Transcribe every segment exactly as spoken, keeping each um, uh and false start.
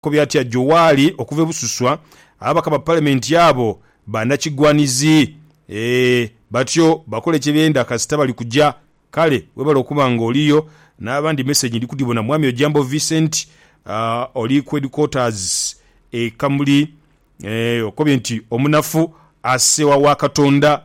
ko byatya Jowali okuva bususwa abaka ba parliament yabo banakigwanizi eh batyo bakole kibenda kasita bali kujja kale webalo okubanga oliyo n'abandi message ndi kudibona mwami Ojambo Vincent uh, oli ku headquarters e Kamuli eh okobye nti omunafu asewa wa Katonda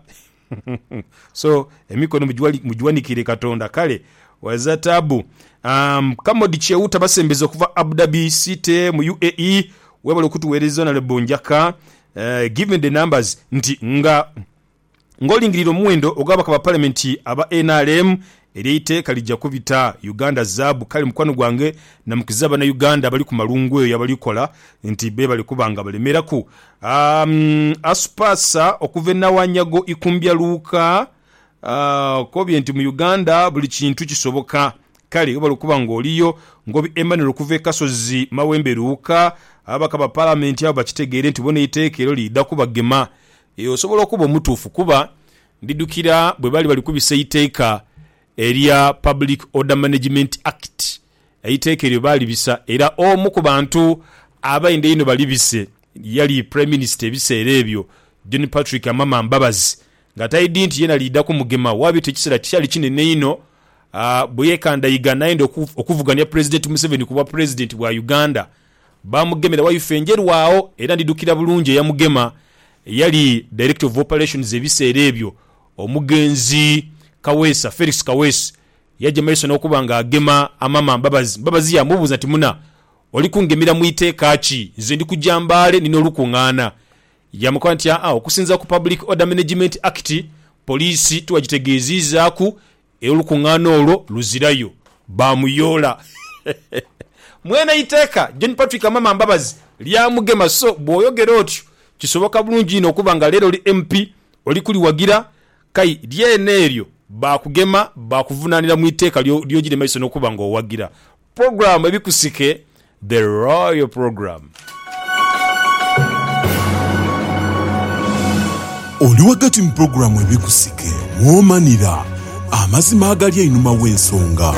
so emikono mujwali mujwanikire Katonda kale waza tabu um Kamodi Cheuta basembeza kuva Abu Dhabi City mu U A E webalo kutuwereza na lebonjaka uh, given the numbers nti nga ngolingiriro muwendo ogaba ka parliament aba N R M erite kalijja kubita Uganda zabu kali mukwano gwange na mukizaba na Uganda bali ku malungu eyo yabalikola nti be bali kubanga balemeraku um aspasa okuvena wanyago ikumbya luka uh, kobye nti mu Uganda buli kintu kisoboka kali bali kubanga oliyo ngobi Emmanuel okuve kasozi mawembe luka abaka ba parliament abo bakitegere nti bone iteekero lida kubagema e osobola okuba omutuufu kuba ndidukira bwe bali bali kubise iteeka Area Public Order Management Act eiteekero bali bisa era omu ku bantu abayinde ino bali bise yali Prime Minister biseera ebyo John Patrick Amama Mbabazi ngataidi nti yena lida ku mugema wabi tekisera kyali kinene ino uh, buyekanda igana ndo okuvuganya President Museveni kuba President wa Uganda bamugemera wayifenjeru wao era ndidukira bulungi ya mugema yali Director of Operations ebiseera ebyo omugenzi Kawesa Felix Kawesa yaje Mason okubanga agema Amama Mbabazi Mbabazi yamubuza timuna oli kungemira muite kachi nze ndi kujambale nino lukungana yamukwanti a okusinza ku Public Order Management Act police tuwagitegeziza ku elukungana olo luzirayo bamuyola mwena iteka John Patrick Amama Mbabazi lyamugema so boyogera otyo kisoboka bulungi ino okubanga lero oli M P oli kuli wagira kai lyeneryo bakugema bakuvunanira mu iteeka lyogire Mason okubanga owagira program ebikusike the royal program oli wakati mu program ebikusike mwomanira amazima agali einuma w'ensonga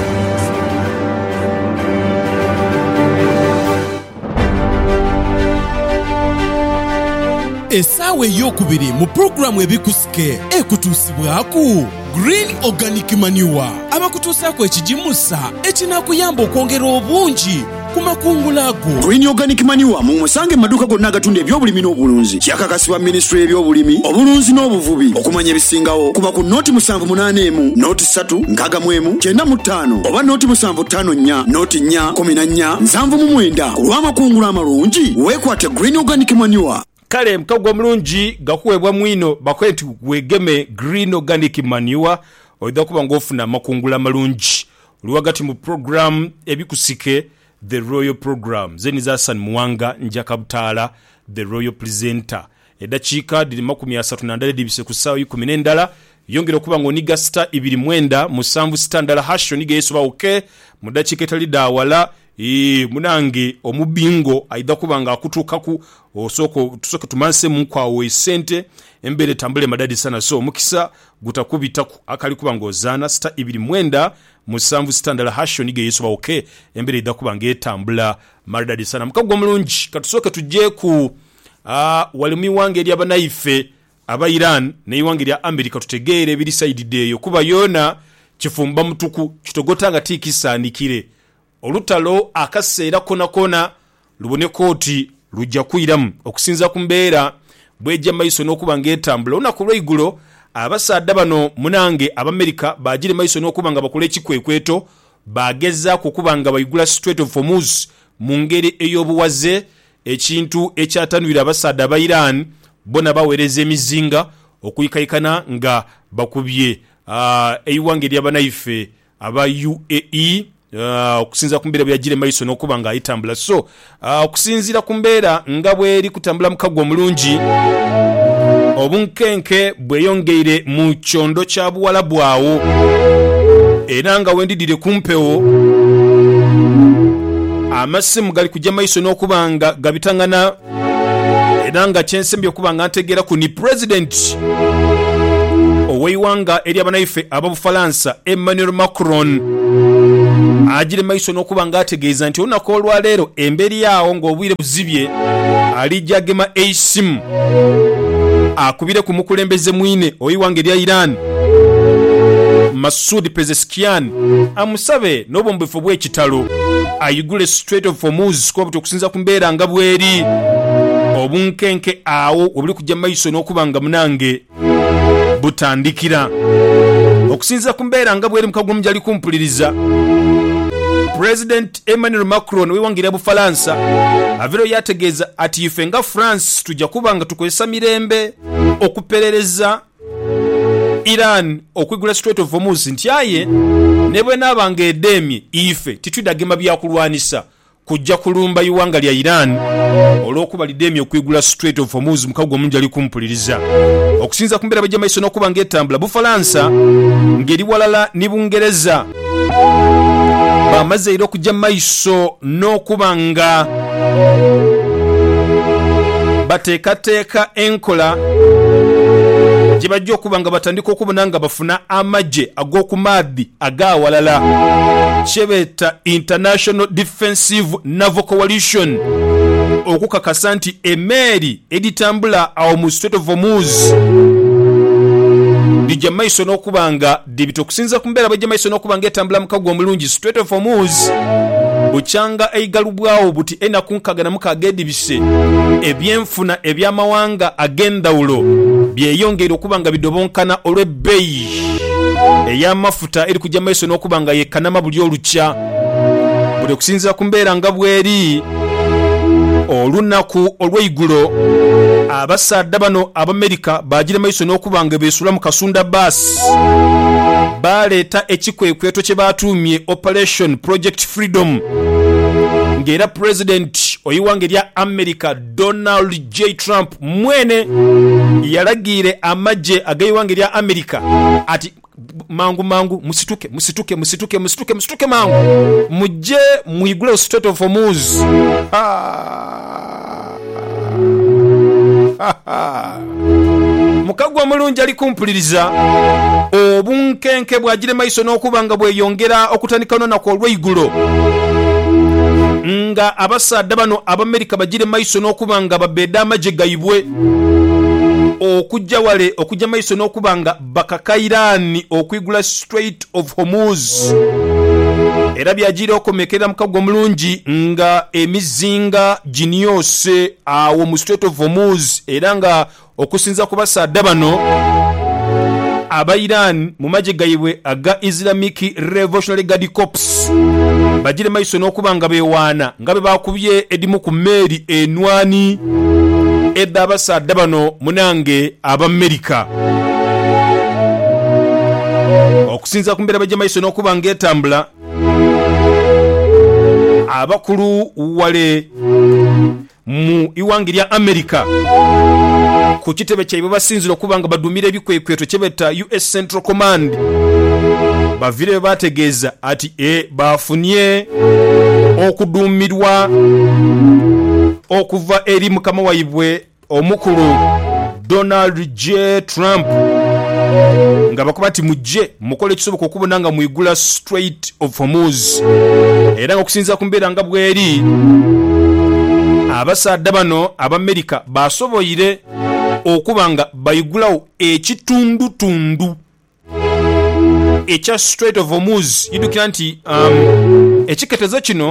esawe yokubiri mu programu ebikusike ekutusibwaku Green Organic Manure abakutusako ekijimusa ekinakuyamba okwongera obungi ku makungulago. Green Organic Manure mu musange maduka gonna agatunda ebyobulimi n'obulunzi kyakakasibwa Ministry ebyobulimi obulunzi n'obuvubi okumanya ebisingawo kuba ku noti musanvu munane emu noti ssatu nkaaga mu emu kyenda mu ttaano oba noti musanvu ttaano nnya noti nnya kumi na nnya nsanvu mu mwenda ku lw'amakungula amalungi weekwate Green Organic Manure. Kale mkagwa mlungi gakuwebwa mwino bakweti wegeme Green Organic Manure oida kuba ngofuna makungula malungi luwagati mu program ebikusike the royal program zeni za San Muwanga Njakabutala the royal presenter edachika dili makumi asatu na ndale dibise kusawa yikumi n'endala yongera kuba ngo niga star ibiri mwenda musanvu standala hasho niga yesu ba okay mudachika etali dawala e munange omubingo aida kubanga akutuka ku osoko tusoke tumanse munkwawo esente embere tambule madadi sana so mukisa gutakubita akali kubanga ozana star ibiri mwenda musanvu standala hasho nige yesu ba okay embere ida kubanga etambula madadi sana mukagwa mulungi katusoke tujje ku ah walimi wange eri abanaife aba Iran ne wange eri America tutegere biri side day kuba yona kifumba mutuku kitogotanga tikisanikire olutalo akaseera kona kona lubone koti lujja kuiramu okusinza kumbeera bweja maiso n'okubanga etambula onakulwa igulo abasaadda bano munange Abamerika bajire maiso n'okubanga bakole ekikwekweto bageza kukubanga bayigula Strait of Hormuz mu ngeri ey'obuwaze ekintu ekyatanwira abasaadda aba Iran bona bawereza emizinga okuyikayikana nga bakubye uh, eyiwange lyabanaife aba U A E Uh, okusinzira kumbeera byajire maiso n'okubanga ayitambula so uh, okusinzira kumbeera nga bweri kutambula mukagwa omulungi obunkenke bweyongeire mu kyondo kya buwala bwawo era nga wendidire kumpewo amasimu gali kujja maiso n'okubanga gabitangana era nga kyensembye okubanga ntegeera ku ni president oweiwanga eri abanaife ababufalansa Emmanuel Macron agire maiso n'okuba ng'ategeeza nti olunaku olwaleero emberi awo ng'obwire buzibye alijja agema eisimu akubire ku mukulembeze mwine oyiwange erya Iran Masoud Pezeshkian amusabe n'obumbefu bw'ekitalo ayigule Strait of Hormuz kuba butukusinza ku mbeera nga bweri obunkenke awo obuli kujja maiso n'okuba nga munange butandikira okusinza ku mbeera nga bweri mukagumu gyali kumpuliriza. President Emmanuel Macron wewangira Bufalansa avero yategeeza ati ife nga France tujja kuba nga tukozesa mirembe okuperereza Iran okwigula Strait of Hormuz nti aye ne bwe nabanga edemye ife titudagema byakulwanisa kujja kulumba iwanga lya Iran olwokuba lidemye okwigula Strait of Hormuz mukago omungi ali kumpuliriza okusinza kumbera bajja maiso n'okuba ng'etambula Bufalansa ngeri walala ni Bungereza bamaze ero kujja maiso n'okuba nga bateekateeka enkola gye bajja okuba nga batandika okubona nga bafuna amagye ag'okumaadhi agawalala kyebeeta International Defensive Naval Coalition okukakasa nti emeeri editambula awo mu Strait of Hormuz lijja maiso n'okuba nga dibita okusinza ku mbeera bajja maiso n'okuba ng'etambula mukago omulungi. Strait of Hormuz bukyanga eigalubwawo buti enaku nkaaga mukaaga edibise ebyenfuna ebyamawanga ag'endawulo byeyongera okuba nga bidobonkana olw'ebbeeyi ey'amafuta eri kujja maiso n'okuba nga yekanama buli olukya buli okusinza ku mbeera nga bweri olunaku olw'eigulo abasaadda bano Abamerika bagira maiso n'okuba nga beesula mu kasunda baasi baleeta ekikwekweto kye batuumye Operation Project Freedom ng'era President oyiwange erya America Donald J. Trump mwene yalagiire amagye ag'eyiwange erya America ati mangu mangu musituke musituke musituke musituke musituke mangu mujje muigule Strait of Hormuz. Mukagwa mulungi ali kumpuliriza obunkenke bwagire maiso n'okuba nga bweyongera okutandika n'olunaku olw'eigulo nga abasaadda bano Abamerika bagire maiso n'okuba nga babeeda amagye gayibwe okujja wale okujja maiso n'okuba nga bakaka Iran okwigula Strait of Hormuz era byagire okomekera mukagwa mulungi nga emizinga ginyose awo mu Strait of Hormuz era nga okusinza ku basaadda bano aba Iran mu magye gayibwe aga Islamic Revolutionary Guard Corps bagire maiso n'okuba nga bewaana nga be bakubye edimu ku meeri enwani edda abasaadda bano munange Abamerika okusinza ku mbeera bajja maiso n'okuba ng'etambula abakulu wale mu iwange lya Amerika ku kitebe kyaibwe basinzira okuba nga badumira ebikwekweto kyebeta U S Central Command bavire bategeeza ati e bafunye okudumirwa okuva eri mukama waibwe omukulu Donald J. Trump nga bakubati mujje mukole kisoboka okubona nga muigula Strait of Hormuz era nga okusinza ku mbeera nga bweri abasaadda bano Abamerika basoboyire okuba nga bayigulawo ekitundutundu ekya Strait of Hormuz yidukira nti um, ekiketezo kino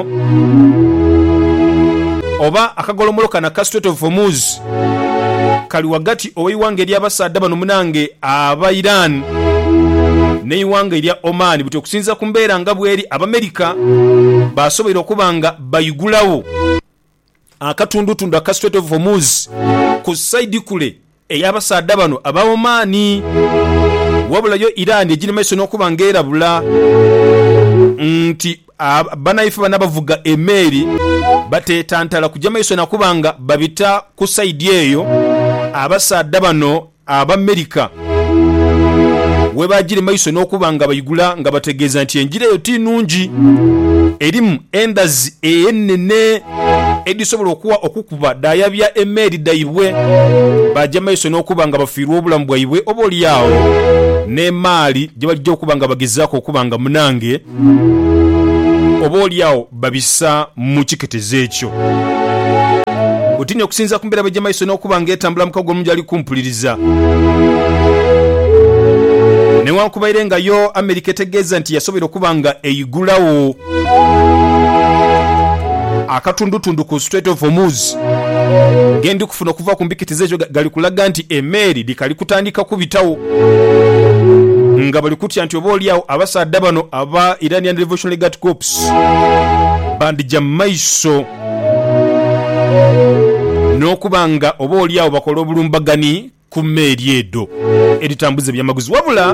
oba akagolomoloka na ka Strait of Hormuz kali wagati owiwange erya abasaadda bano munange aba Iran neiwange erya Oman buti okusinza ku mbeera nga bweri Abamerika basoboire okuba nga bayigulawo akatundutundu aka Strait of Hormuz ku side kule ey'abasaadda bano aba Omani wabula yo Iran ejine maiso n'okuba ng'erabula nti banaife bana bavuga emeeri bateetantala kujja maiso nakuba nga babita ku side eyo abasaadda bano Abamerika we bagire maiso n'okuba nga bayigula nga bategeeza nti enjira eyo ti nnungi erimu endazi eyennene edisobola okuwa okukuba dayabya emeeri dayibwe bajja maiso n'okuba nga bafiirwa obulamu bwayibwe oba oliawo n'emaali gye bajja okuba nga bagezaako okuba nga munange oba oliawo babisa mu kiketezo ekyo. Butinya okusinza ku mbeera bajja maiso n'okuba ng'etambula mukago omulungi ali kumpuliriza. Newankubadde nga yo Amerika etegeeza nti yasobola okuba nga eyigulawo akatundutundu ku Strait of Hormuz, gendi kufuna okuva ku mbikitizo ekyo gali kulaga nti emeeri likali kutandika kubitawo, nga bali kutya nti oba oliawo abasaadde bano aba Iranian Revolutionary Guard Corps bandija maiso n'okuba nga oba oliawo bakola obulumbagani ku mmeeri edo eritambuza ebyamaguzi. Wabula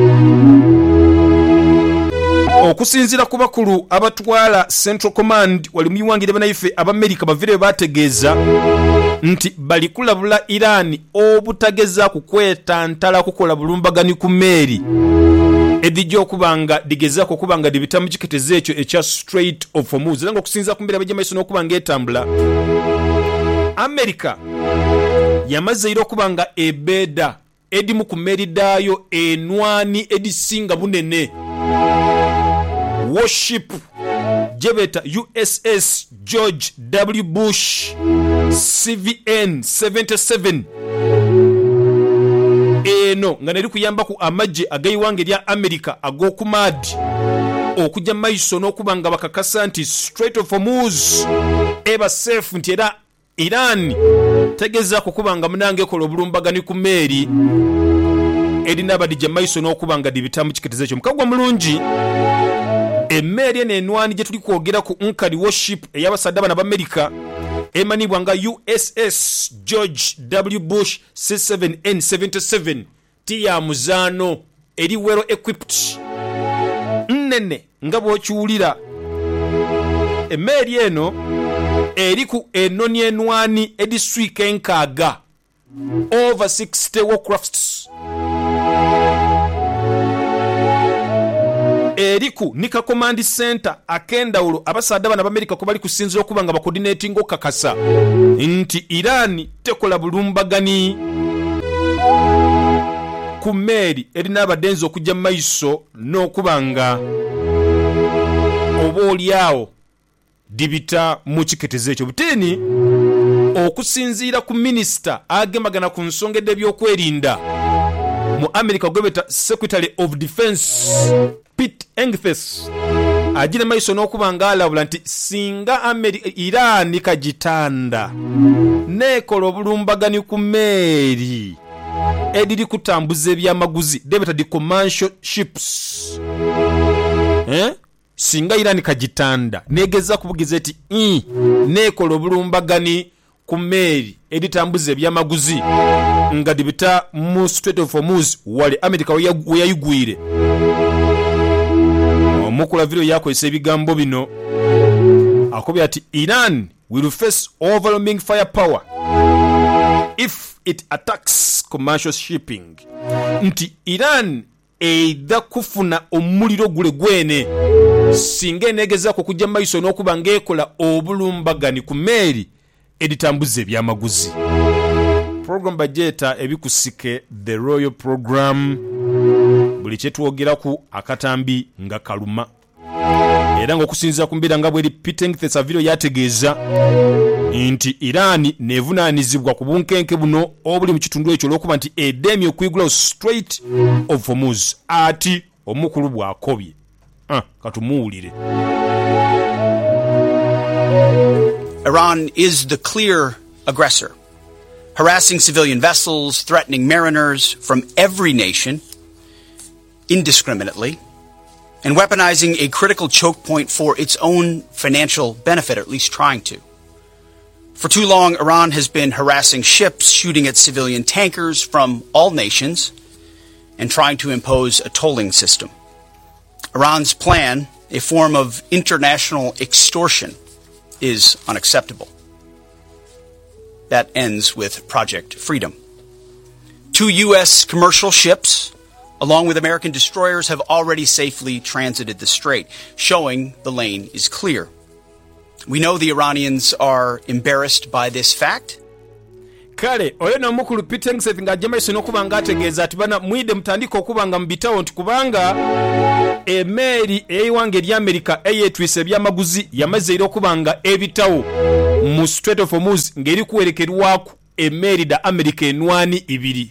okusinzira ku bakulu abatwala Central Command wali muyiwangire banaife Abamerika bavire bategeeza nti bali kulabula Iran obutageza kukwetantala kukola bulumbagani ku mmeeri edijja okubanga digezaako okubanga dibita mu kiketezo ekyo ekya Strait of Hormuz. Era nga okusinzira ku mbeera bajja maiso n'okuba ng'etambula, Amerika yamazeiro okubanga ebeeda edimu ku mmeeri daayo enwani edisinga bunene, warship jebeta U S S George W. Bush C V N seventy-seven, eno nga neri kuyamba ku amagye agayiwange lya Amerika ag'okumaadi okujja maiso n'okuba nga bakakasa nti Strait of Hormuz eba safe, nti era Iran tegeza kukuba nga munange kola obulumbagani ku mmeeri erina abadijja maiso n'okuba nga dibita mu kiketezo ekyo. Mukagwa mulungi, emmeeri eno enwani gye tuli kwogera ku Nkali warship ey'abasadde bana b'Amerika emanibwa nga U S S George W. Bush C seven N seventy-seven ti ya muzaano eri well equipped nnene nga bw'okiwulira. Emmeeri eno eri ku enoni enwani ediswika enkaaga over sixty warcrafts, eriku Nika Command Center akendawulo abasaadde bana b'Amerika ko bali kusinzira okuba nga bacoordinating okakasa nti Iran tekola bulumbagani ku mmeeri erina abadenzi okujja maiso n'okuba nga oba oliawo dibita mu kiketezo ekyo. Butini okusinziira ku minisita agemagana ku nsonga ed'ebyokwerinda mu Amerika gwebeta Secretary of Defense Pete Hegseth agira maiso n'okuba nga alabula nti singa Amerika Iran kagitanda nekola obulumbagani ku mmeeri ediri kutambuza ebyamaguzi debeta di commercial ships, eh? Singa Iran kagitanda negeza kubugiza eti mm, nekola obulumbagani ku mmeeri editambuza ebyamaguzi nga dibita mu Strait of Hormuz wali Amerika weyayigwire. Omukula video yakozesa ebigambo bino akobya ati Iran will face overwhelming firepower if it attacks commercial shipping, nti Iran eida kufuna omuliro gule gwene singa enegezaako kujja maiso n'okuba ng'ekola obulumbagani ku mmeeri editambuza ebyamaguzi. Program bajeta ebikusike the Royal Program, buli kyetwogeraku akatambi nga kaluma. Era ng'okusinziira ku mbeera nga bweri Pete Hegseth video yategeeza nti Iran nevunaanizibwa ku bunkenke buno obuli mu kitundu ekyo olw'okuba nti edemye okuyigulawo Strait of Hormuz ati omukulu bw'akobye. Ah, katumuwulire. Iran is the clear aggressor, harassing civilian vessels, threatening mariners from every nation indiscriminately, and weaponizing a critical choke point for its own financial benefit, or at least trying to. For too long, Iran has been harassing ships, shooting at civilian tankers from all nations, and trying to impose a tolling system. Iran's plan, a form of international extortion, is unacceptable. That ends with Project Freedom. Two U S commercial ships, along with American destroyers, have already safely transited the strait, showing the lane is clear. We know the Iranians are embarrassed by this fact. Kale oyo n'omukulu Pete Hegseth ng'ajja maiso n'okuba ng'ategeeza ati bana mwide mutandika okuba nga mubitawo nti kubanga emeeri ey'eggwanga ery'Amerika eyetwise ebyamaguzi yamaze era okubanga ebitawo mu Strait of Hormuz ng'eri kuwerekerwaku emeeri da Amerika enwani ibiri.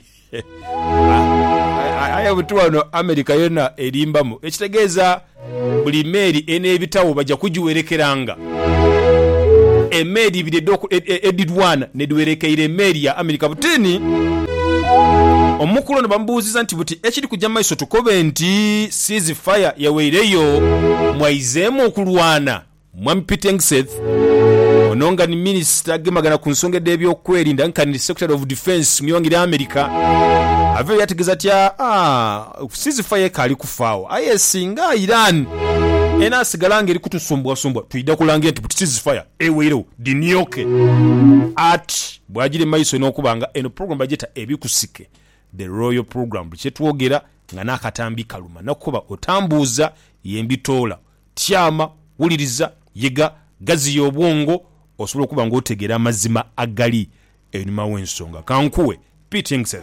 Aya butu wano Amerika yonna erimbamu ekitegeeza buli meeri en'ebitawo bajja kugiwerekeranga emeeri ibiri edidwana nediwerekeire emeeri ya Amerika butini. Omukulu ono bamubuuziza nti buti ekiri kujja maiso tukobe nti ceasefire yaweireyo mwaizemu okulwana. Mwami Pete Hegseth ononga ni minister agemagana ku nsonga y'ebyokwerinda nkani Secretary of Defense mu yongera America ave yategeza tya ah ceasefire kali kufaawo aye singa Iran ena sigalanga eri kutusumbwa sumbwa tuida kulangira nti buti ceasefire eweiro dinyoke at bwajire maiso n'okubanga eno program bajeta ebikusike the royal program kyetwogera nga nakatambi kaluma nakuba otambuza yembitola tyama wuliriza yiga gazi y'obwongo osobola okuba ng'otegeera amazima agali enyuma w'ensonga. Kankuwe Pete Hegseth.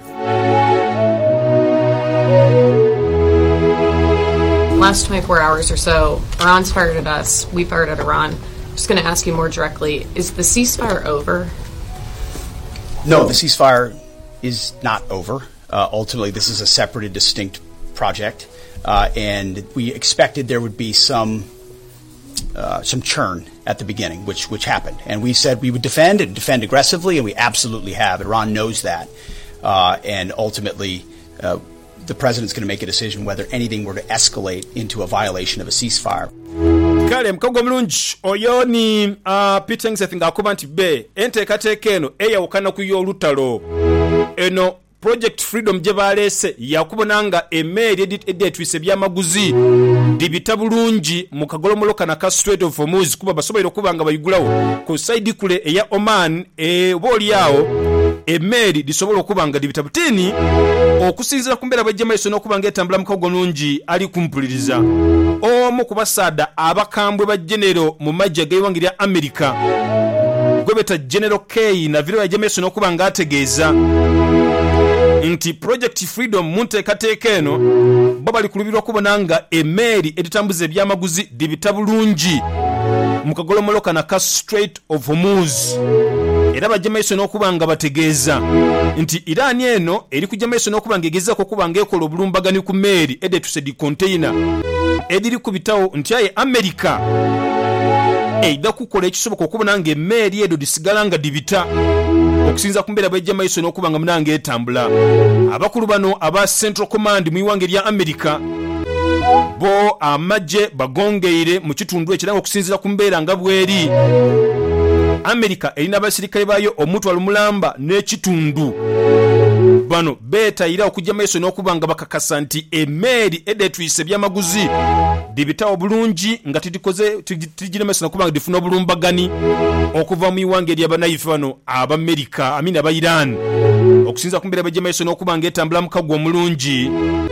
Last twenty-four hours or so, Iran's fired at us, we fired at Iran. Just going to ask you more directly, is the ceasefire over? No, the ceasefire is not over. Uh, ultimately, this is a separate and distinct project, uh, and we expected there would be some uh, some churn at the beginning, which which happened, and we said we would defend and defend aggressively, and we absolutely have. Iran knows that, uh, and ultimately, uh, the president's going to make a decision whether anything were to escalate into a violation of a ceasefire. Kale mkago mlungi oyo ni uh, Pete Hegseth ng'akuba nti be enteekateeka eno eyawukana ku y'olutalo eno Project Freedom gye baleese yakubonanga emeeri edyetwise ebyamaguzi dibita bulungi mu kagolomoloka na ka Strait of Hormuz kuba basobola okuba nga bayigulawo ku side kule eya Oman e boolyawo emeeri disobola okuba nga dibita butini okusinzira ku mbeera bw'ejja maiso n'okuba nga etambula mu kago mulungi ali kumpuliriza. Omu ku basaada abakambwe ba genero mu majja g'eggwanga lya Amerika gwe beta General K na viro yajja maiso n'okuba nga ategeeza nti Project Freedom munteekateeka eno baba likulubirwa kubona nga emeeri editambuza ebyamaguzi dibita bulungi mu kagolomoloka na ka Strait of Hormuz era bajja maiso n'okuba nga bategeeza nti Iran eno eri kujja maiso n'okuba nga egezaako okuba nga ekola obulumbagani ku meeri edetuse di container ediri kubitawo nti aye Amerika eida kukola ekisoboka okubona nga emeeri edo disigala nga dibita okusinza ku mbeera bw'ejja maiso n'okuba nga munange etambula. Abakulu bano aba Central Command mu iwanga lya Amerika bo amagye bagongeire mu kitundu ekiranga okusinzira ku mbeera nga bweri. Amerika erina abasirikale bayo omutwalo mulamba n'ekitundu bano beetayira okujja maiso n'okuba nga bakakasa nti emeeri edetwise ebyamaguzi dibitawo bulungi nga tidikoze tijire maiso n'okuba nga difuna obulumbagani okuva mu iwanga ery'abanaife bano Abamerika amini aba Iran okusinza ku mbeera bajja maiso n'okuba nga etambula mu kaggwa omulungi.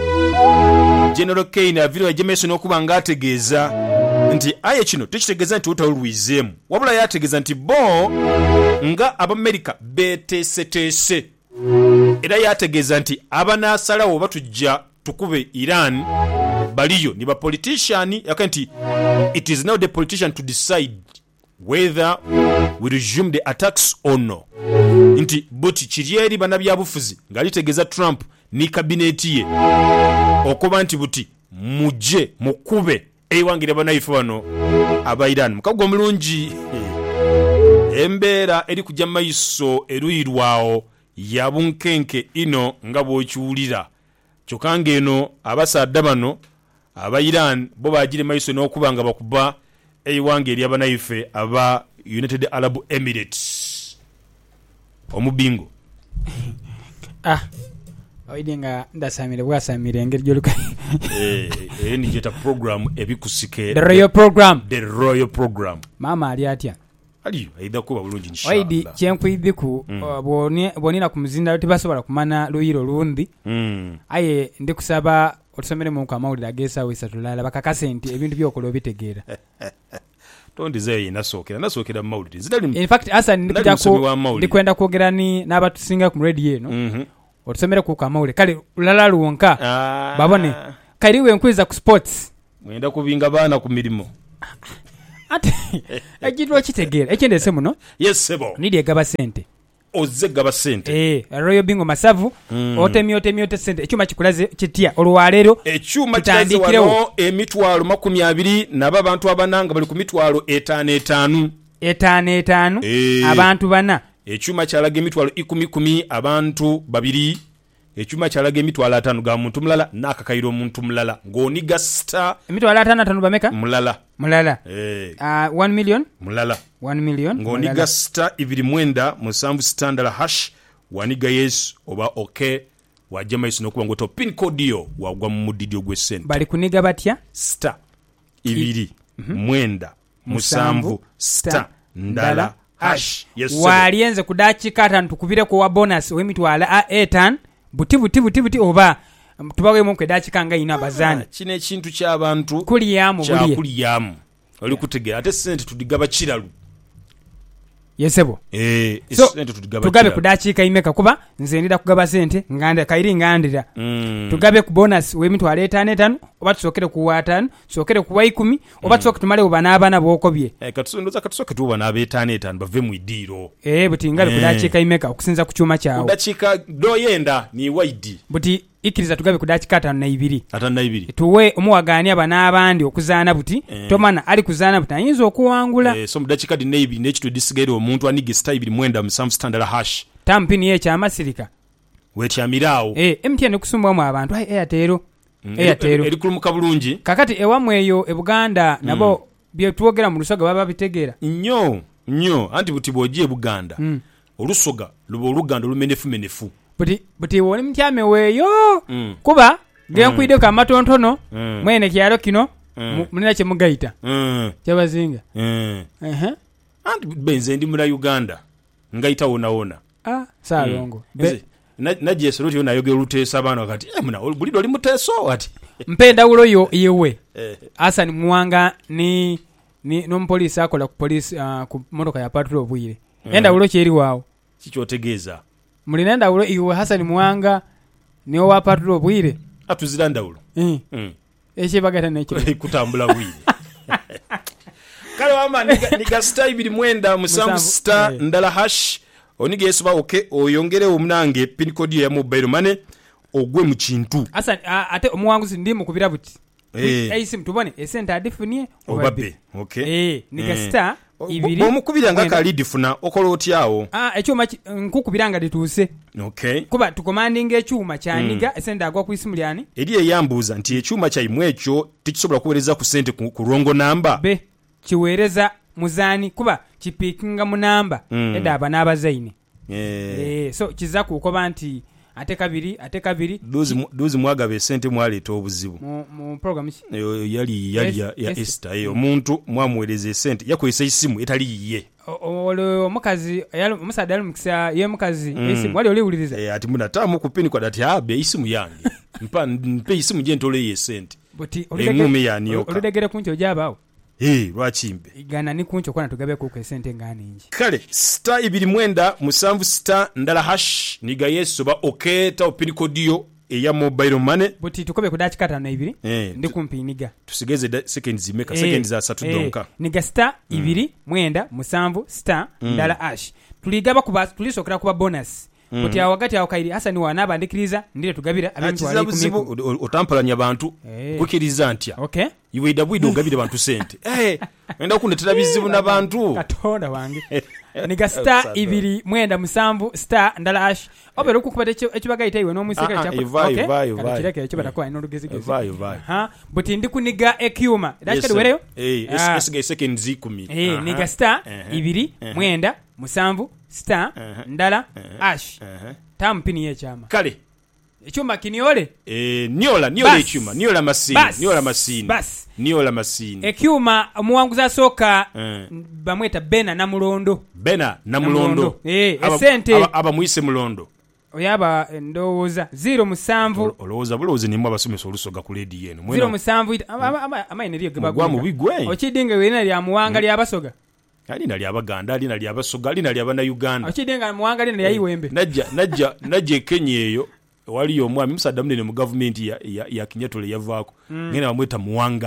General Kane aviro yajja maiso n'okuba nga ategeeza nti aye kino tekitegeeza nti utawulwizeemu wabula yategeeza nti bo nga Abamerika beteeseteese era yategeeza nti abanaasalawo batujja tukube Iran baliyo ni ba politician yaka nti it is now the politician to decide whether we resume the attacks or no. Nti buti kirieri bana byabufuzi ngalitegeeza Trump ni kabineti ye okuba nti buti muje mukube eiwangira banaifu wano aba Iran mukago mulungi embeera eri kujja maiso eruyirwawo yabunkenke ino nga bw'okiwulira kyokanga eno abasaadda bano aba Iran bo bagire maiso n'okuba nga bakuba eiwanga ery'abanaife aba United Arab Emirates omubingo ah oidinga ndasamire bwasamire engeri joluka eh eh ni jeta program ebikusike the royal program the royal program mama ali atya aliyo aida kuba bulungi inshallah oidi kyenkwidiku mm. uh, boni bonina kumuzinda tibasobola kumana luyiro lundi mm. aye ndi kusaba otusomere mu kamawulira agesa wisatulala bakakase nti ebintu byokola obitegeera tondi zeye nasokera nasokera mawulira zidali in fact asa ndikija ko ndikwenda kwogera ni n'abatusinga ku radio eno mhm otusomere ku kamawulira kale ulala luwonka ah. babone kaliwe nkwiza ku sports mwenda kubinga baana ku mirimu ate ekitwa kitegeera ekyendese muno yes sebo nidi egaba sente ozze gaba sente eh Royal Bingo masavu mm. otemyo otemyo te sente ekyuma kikulaze kitya olwalero ekyuma kitaze wano emitwalo makumi abiri naba abantu abananga bali ku mitwalo etaano etaano etaano etaano e. abantu bana ekyuma kyalaga emitwalo ikumi kumi abantu babiri ekyuma kyalaga emitwalo ataano ga muntu mulala n'akakayiro omuntu mulala ng'oniga star emitwalo ataano ataano bameka mulala mulala eh uh, one million mulala one million ng'oniga star ibiri mwenda musanvu standard hash waniga yes oba okay wajja maiso nokuba ngoto pin code yo wagwa mu mudidi ogw'essente bali kuniga batya star ibiri mm-hmm. mwenda musanvu star ndala hash yes walienze kudachika atano tukubire ko wa bonus w'emitwalo etaano buti buti buti buti oba tubawe mu kwedachika nga ina bazani kine ekintu ky'abantu kuli yamu buliye kuli yamu oli kutegera ate sente tudigaba kiralu yesebo eh so, sente tudigaba tugabe kudachika imeka kuba nze ndida kugaba sente nganda kairi ngandira mm. tugabe ku bonus w'emitwalo etaano etaano oba tusokere ku watano sokere ku ikumi oba tusokere tumale obana abana bokobye eh katusondoza katusoke tuba na etaano etaano bave mu idiro eh buti ngale eh. kudachika imeka okusinza ku chuma chao kudachika doyenda ni wide buti ikiriza tugabe kudachika atano na ibiri atano na ibiri tuwe omuwagani abana abandi okuzaana buti eh. tomana ali kuzaana buti ayinza okuwangula eh so mudachika di navy nechitu disigere omuntu anige star ibiri mwenda musanvu standard hash tampini ye kya masirika wetyamirawo eh M T N kusumbwamu abantu ai Airtel mm. Airtel eri kulumuka bulungi kakati ewamwe eyo e Buganda mm. nabo bye tuogera mu lusoga baba bitegeera nnyo nnyo anti buti bw'ogiye Buganda mm. olusoga luba oluganda lumenefu menefu buti buti woni mtyame weeyo mm. kuba genkwide mm. ka matontono mm. mwene kyalo kino mm. munina kye mugaita mm. kyabazinga mm. ehe anti benze ndi mula Uganda ngaita wona wona ah salongo mm. na naje soroti yona yogera lutesa abana wakati eh muna bulido oli muteso ati mpenda ulo yo yewe Hassan Muwanga ni ni no police akola ku police uh, ku motoka ya patrol bwire mm. enda ulo kyeri wawo kichotegeza mulinenda ulo iwe Hassan Muwanga ni wa patrol bwire atuziranda ulo mm. mm. eche bagata nekyo kutambula bwire kale wama niga, niga star ibiri mwenda musanvu star yeah. ndala hash onige yesuba oke oyongere omunange pin code ya mobile money ogwe mu kintu asa ate omuwanguzi ndi mu kubira buti eh hey. sim tubone esente adifunie obabe okay eh niga star ibiri omukubira nga kali difuna okola otyawo ah ekyuma nkukubiranga dituse okay kuba tukomandinga ekyuma kyaniga mm. esente agwa ku isimu lyani eri eyambuza nti ekyuma kyayimwe ekyo tikisobola kuwereza ku sente ku rongo namba be kiwereza muzani kuba kipikinga mu namba mm. eda aba n'abazaine eh eh so kiza kukoba nti ate kabiri ate kabiri dozi dozi mwagabe sente mwaleta obuzibu mu, mu program ki yali yali ya, ya Esther eyo omuntu mwamwereze sente yakoyesa isimu etali yiye ole omukazi yali omusada yali mukisa ye mukazi mm. isimu wali oli uliriza eh ati muna tamu kupini kwa dati abe isimu yange mpa mpe isimu je ntole ye sente buti oludegere yanioka oludegere kuncho jabawo eh lwachimbe igana ni kuncho kwana tugabe ku kwesente ngani nji kale star ibiri mwenda musanvu star ndala hash niga yeso ba oketa opini kodiyo eya mobile money buti tukobe kudachika tano ibiri eh, ndi kumpiniga tusigeze seconds zimeka eh, seconds za satu eh, donka niga star mm. ibiri mwenda musanvu star mm. ndala hash tuligaba kuba tulisokera kuba bonus mm. buti awagati awakairi hasa ni wanaba ndikiriza ndire tugabira abintu ali kumiku otampalanya abantu eh. kukiriza ntya okay iwe dabwido ngabire bantu sente eh enda kunetera bizibu nabantu katonda wange niga star ibiri mwenda musanvu star ndala hash obere ukukubata ekyo ekibagaita iwe no musika cyako okay vai vai kireke ekibata kwa ino rugezi gezi vai vai ha buti ndi kuniga ekyuma dashikadi wereyo eh esige second zikumi eh niga star ibiri mwenda musanvu star ndala hash tampini ye chama kale ekyuma kiniole eh niola niola ekyuma niola masini niola masini bas niola masini ekyuma muwanguza soka eh. bamweta bena na mulondo bena na mulondo eh esente aba, aba muise mulondo oyaba ndowooza zero musanvu olowooza bulowooza nimwe abasomesa olusoga ku ledi yenu zero musanvu amaine liyo gebagwa mu bigwe okidinga wena lya muwanga lya basoga ali nali abaganda ali nali abasoga ali nali abana Uganda okidinga muwanga ali nali ayiwembe najja najja najje Kenya eyo wali omwami musadda munene mu government ya ya, ya Kinyatole yavaako mm. ngene bamweta muwanga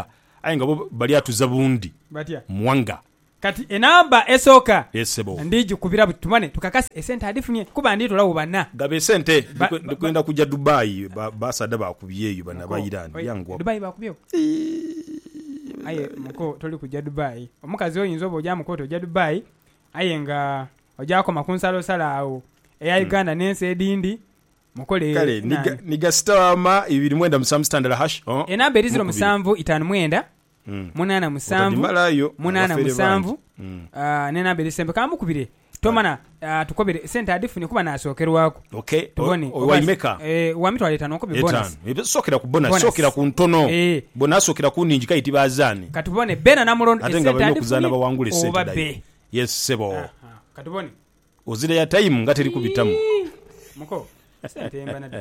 aye nga bo bali atuza bundi batya mwanga kati enamba esooka yesebo ndigikubira butumane tukakasi esente adifunye kuba ndi tolawo banna gabe sente Ba- ndikwenda kujja Dubai ba- basada bakubyeyo bana ba Iran yango Dubai bakubyo aye muko toli kujja Dubai omukazi oyinza oba ojja mukoto ojja Dubai aye nga ojako makunsalo sala awo eya Uganda nense edindi mukole kale niga niga stama ibiri mwenda musamu standard hash oh enamba eriziro musanvu itano mwenda munana musanvu Otadimalayo, munana abafere musanvu bangi. ah, nenamba erisembe kamukubire tomana ah, tukobere sente adifune kuba nasokerwako okay tubone o- o- waimeka eh wamitwa letano ko bonus etano ebe sokera ku bonus Bonus. sokera ku ntono Eh. bonus sokera ku ninji kayiti bazani katubone bena namulondo ate nga bali okuzana bawangule sente dai be yes sebo Ah, katubone ozire ya time ngateri kubitamu muko sente mbana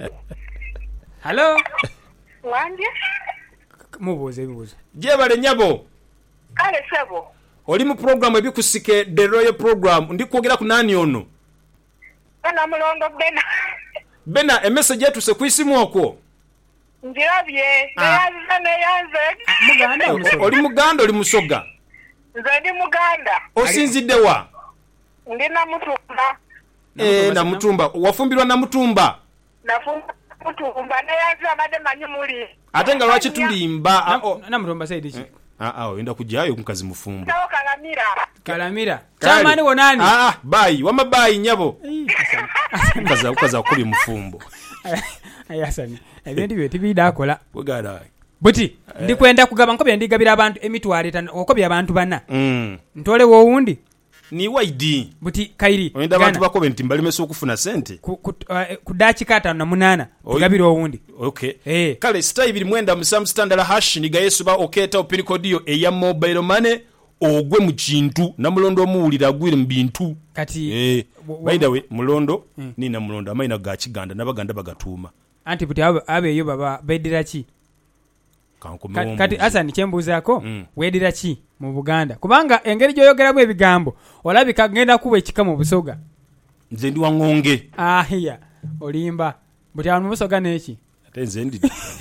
Hello Wanje mubuze bibuze je bale nyabo kale sebo oli mu program ebikusike the royal program ndi kwogera ku nani ono bana mulondo bena bena a message yetu se kwisimu okwo njirabye neyanze neyanze muganda O- omusoga oli muganda oli musoga nze ndi muganda osinzidde wa ndi namutumba eh na mutumba wafumbirwa na mutumba nafumba mutumba neyanze abadde manyi muli ate nga lwaki tulimba ah, oh. namutomba saidi ki ah ah oyenda kujayo mukazi mufumbo tawo kalamira kalamira Kale. chamani wonani ah ah bayi wama bayi nyabo mukazi mukazi akuli mufumbo ayasani ebintu bye tibidakola bugada buti ndikwenda kugaba nkobya ndigabira abantu emitwalo etano okobya abantu bana mm ntole wo wundi ni waidi buti kairi oyenda abantu bakobe nti mbalimesa okufuna sente ku, ku, uh, ku dachika atano na munana Oyi. tugabira owundi okay Eh. kale star ibiri mwenda musamu standard hash niga yesu ba oketa opini kodiyo eya mobile money ogwe mu kintu namulondo omuwulira agwire mu bintu kati eh w- by the way mulondo nina mulondo amaina ga kiganda nabaganda bagatuuma anti buti abo abeyo baba bedira ki kankome kati, wombuzi. kati asani kyembuzaako Mm. wedira ki mu Buganda kubanga engeri gyoyogeramu ebigambo olabika genda kuba ekika mu Busoga nze ndi waŋŋonge ahiya olimba buti abantu mu Busoga neki ate nze ndi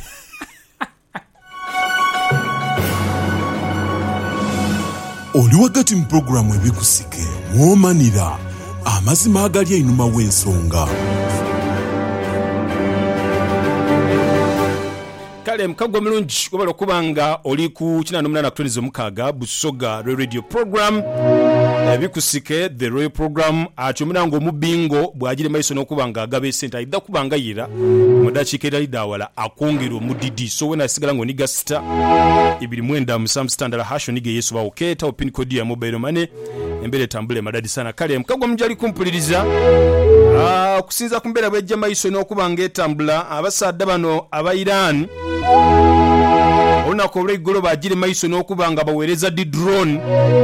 oli wakati mu pulogulamu ebikusike mwomanira amazima agali einuma w'ensonga kale mukagwa mulungi wabala okuba nga oli ku kina nomunana kutoniza omukaaga busoga lwe radio program ebikusike the royal program atyo munango omubingo bwagire maiso n'okuba nga agaba esente ayidda kuba nga yira mu dakiika erali dawala akwongera omudidi so wena asigala ng'oniga sita ibiri mwenda musamu standard hash onige yesu bawokeeta opin kodi ya mobile money embeera etambula emadadi sana kale mukagwa mungi ali kumpuliriza Ah, okusinza ku mbeera bwejja maiso n'okuba nga etambula abasaadde bano aba Iran olunaku olw'eggolo baagire maiso n'okuba nga baweereza di drone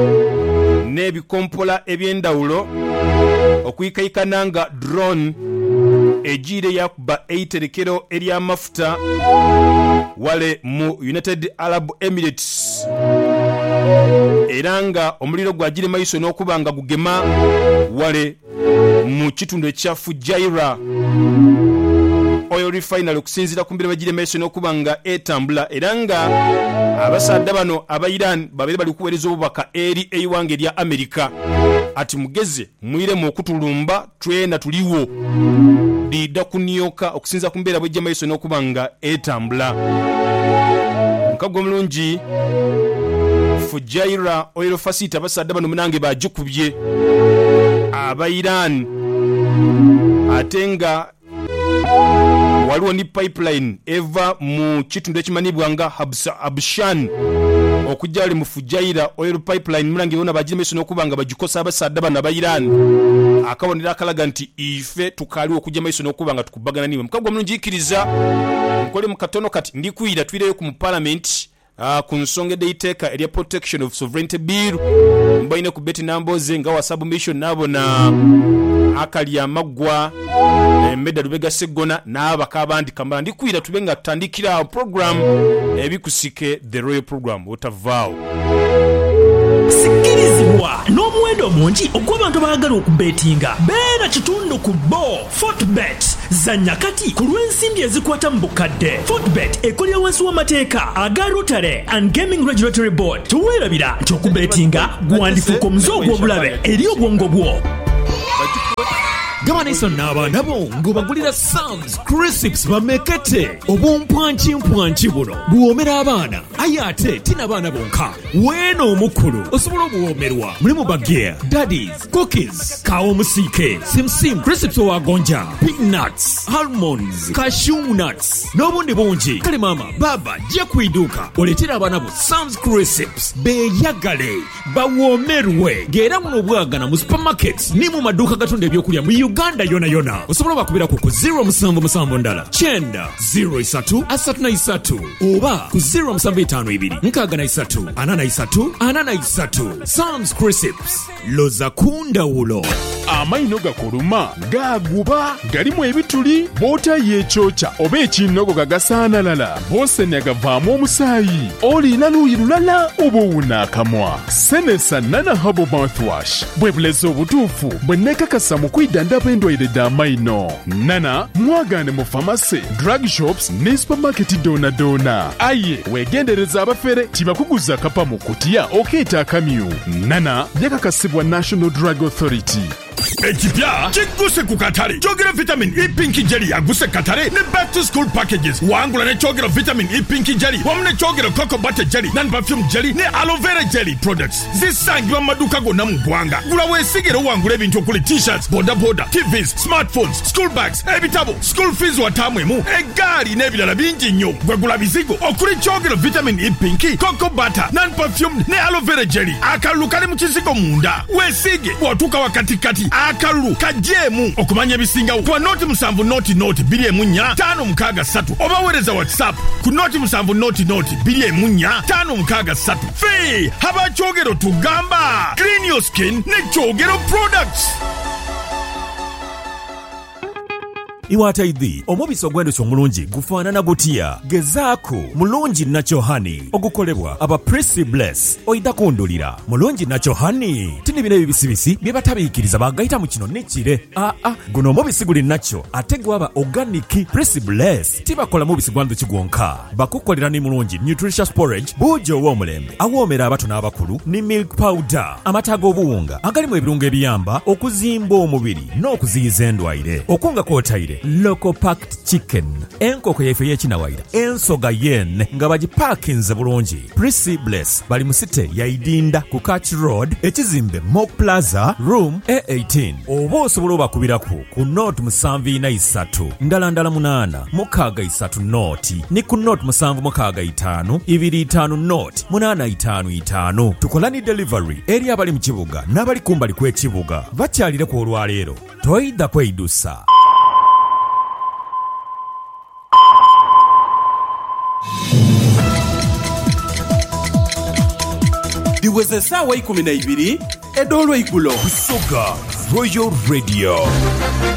n'ebikompola eby'endawulo okuyikayikana nga drone egiire yakuba eiterekero ery'amafuta wale mu United Arab Emirates era nga omuliro gwagire maiso n'okuba nga gugema wale mu kitundu ekya Fujairah oil refinery okusinzira ku mbira bagire maiso n'okuba nga etambula era nga abasaadde bano aba Iran babeere bali kuweereza obubaka eri eiwanga erya Amerika ati mugeze mwiremu okutulumba twena tuliwo lidda kunyoka okusinza ku mbeera bwejja maiso n'okuba nga etambula mukagwa omulungi Fujairah oil facility abasaadde bano munange bagikubye aba Iran ate nga waliwo ni pipeline eva mu kitundu ekimanibwa nga Habsa- Abshan okujja wali mu Fujairah oil pipeline mulange yona bagire maiso n'okuba nga bagikosa abasaadde bano aba Iran akabonera akalaga nti ife tukaliwo okujja maiso n'okuba nga tukubagana niwe mukagwa mulungi ikiriza mukole mu katono kati ndikwira twireyo ku mu parliament Uh, ku nsonga edeiteeka erya protection of sovereignty bill mbaine ku beti namboze nga wa submission nabona akali amaggwa emeda lubega segona n'abaka abandi kamala ndikwira tube nga tutandikira program ebikusike the royal program otavaawo sikirizibwa bw'okuwa n'omuwendo omungi ogw'abantu abaagala okubetinga. Beera kitundu ku bo. Fortbet zanya kati ku lw'ensimbi ezikwata mu bukadde. Fortbet ekolera wansi w'amateeka aga Rotary and Gaming Regulatory Board. Teweerabira nti okubetinga gwandifuuka omuze ogw'obulabe eri obwongo bwo. Gabanisa n'abaana bo ng'obagulira Sam's Crisps bamekete obumpwankimpwanki buno buwoomera abaana aye ate tina baana bonka weeno omukulu osobola obuwoomerwa mulimu bageya daddies cookies kawo omusiike simsim Crisps owagonja peanuts almonds cashew nuts n'obundi bungi. Kale maama baba jja ku iduuka oleetera abaana bo Sam's Crisps beeyagale bawoomerwe ng'era muno obwagana mu supermarkets ni mu maduuka gatunda ebyokulya mu Uganda yona yona. Osobola bakubira ku zero musanvu musanvu ndala kyenda zero isatu asatu na isatu oba ku zero musanvu etaano ibiri nkaaga na isatu ana na isatu ana na isatu. Sam's Crisps loza kundawulo. Amaino gakuluma gaguba galimu ebituli bota yekyokya oba ekinogo gagasaanalala bose negavaamu omusaayi olina luuyi lulala oba owuna akamwa. Senesa Nana Herbal Mouthwash bwe bulezi obutuufu bwe nekakasa mu kwidandaba endwaire d'amaino. Nana mwagaane mu famasi, drug shops ne supermarket dona dona. Aye wegendereza abafere tibakuguza kapa mu kutiya okeeta akamyu. Nana yakakasibwa National Drug Authority. Ekipya kiguse ku katale kyogera vitamin E Pinky Jelly yaguse katale ne back to school packages wangula ne kyogera vitamin E Pinky Jelly wamu ne kyogera cocoa butter jelly nan perfume jelly ne aloe vera jelly products zisangibwa mu maduuka gonna mu ggwanga. Gula weesigere wangula ebintu okuli t-shirts boda boda tvs smartphones school bags ebitabo school fees wataamwemu eggaali n'ebirala bingi nnyo. Gwegula bizigo okuli kyogera vitamin E Pinky cocoa butter nan perfume ne aloe vera jelly akalulu kali mu kizigo munda weesige bw'otuuka wakatikati akalulu kajeemu okumanya ebisingawo kuba noti musanvu noti noti biri emu nnya ttaano mukaaga ssatu oba weereza whatsapp ku noti musanvu noti noti biri emu nnya ttaano mukaaga ssatu. Fee haba kyogero tugamba clean your skin ne kyogero products. Iwataidhi omubisi ogw'endhuki omulungi gufaanana gutya? Gezaako mulungi Nacho Honey ogukolebwa aba Prissy Bless oyita kundulira mulungi Nacho Honey tini bino ebibisibisi bye batabiikiriza bagayita mu kino nekire. Aa ah, guno omubisi guli Nacho ate gwaba organic. Prissy Bless tibakola mubisi gwa ndhuki gwonka bakukolera ni mulungi nutritious porridge buujo ow'omulembe awoomera abato n'abakulu ni milk powder amata g'obuwunga agalimu ebirungo ebiyamba okuzimba omubiri n'okuziyiza endwaire okunga kwotaire local packed chicken enkoko yaife y'ekinawaira ensoga yen nga bagipaakinze bulungi. Prissy Bless bali mu site ya Idinda ku Catch Road ekizimbe Mock Plaza room A eighteen oba osobola obakubiraku ku note musanvu ina isatu ndala ndala munaana mukaaga isatu noti ni ku note musanvu mukaaga itaano ibiri itaano note munaana itaano itaano. Tukola ni delivery eri abali mu kibuga n'abali kumbali kw'ekibuga bakyalire ku olwaleero toyida kweidusa. Diweze essaawa ikumi na ibiri edoolwa igulo. Busoga Royal Radio.